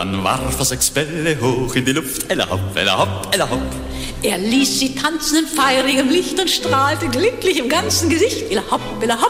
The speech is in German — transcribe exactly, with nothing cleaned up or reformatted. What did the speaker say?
Dann warf er sechs Bälle hoch in die Luft, ella hopp, ella hopp, ella hopp. Er ließ sie tanzen in feurigem Licht und strahlte glücklich im ganzen Gesicht, ella hopp, ella hopp.